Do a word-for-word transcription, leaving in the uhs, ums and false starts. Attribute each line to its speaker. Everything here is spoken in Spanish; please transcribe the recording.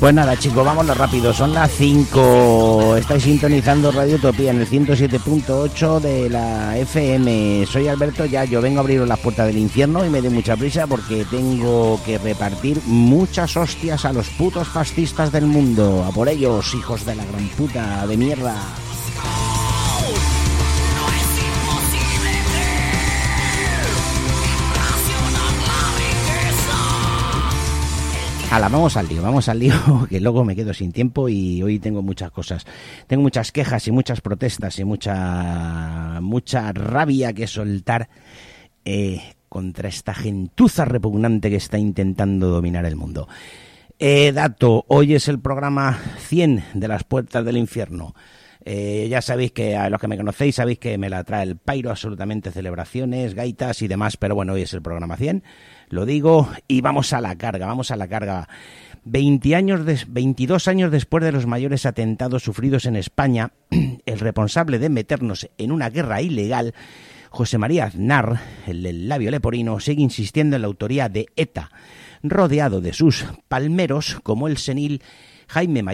Speaker 1: Pues nada, chicos, vámonos rápido, son las cinco. Estáis sintonizando Radio Utopía en el ciento siete punto ocho de la F M. Soy Alberto Yayo, vengo a abriros las puertas del infierno y me dé mucha prisa porque tengo que repartir muchas hostias a los putos fascistas del mundo. A por ellos, hijos de la gran puta de mierda. Hala, vamos al lío, vamos al lío, que luego me quedo sin tiempo y hoy tengo muchas cosas. Tengo muchas quejas y muchas protestas y mucha mucha rabia que soltar eh, contra esta gentuza repugnante que está intentando dominar el mundo. Eh, dato, hoy es el programa cien de las puertas del infierno. Eh, ya sabéis que, a los que me conocéis, sabéis que me la trae el pairo, absolutamente celebraciones, gaitas y demás, pero bueno, hoy es el programa cien, lo digo, y vamos a la carga, vamos a la carga. veinte años de, veintidós años después de los mayores atentados sufridos en España, el responsable de meternos en una guerra ilegal, José María Aznar, el del labio leporino, sigue insistiendo en la autoría de ETA, rodeado de sus palmeros como el senil Jaime Mayor.